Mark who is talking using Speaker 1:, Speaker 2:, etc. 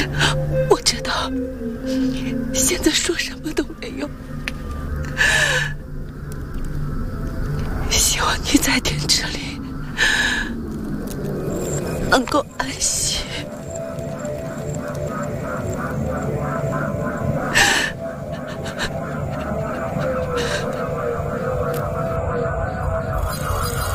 Speaker 1: 我知道，现在说什么都没用。希望你在天池里能够安息。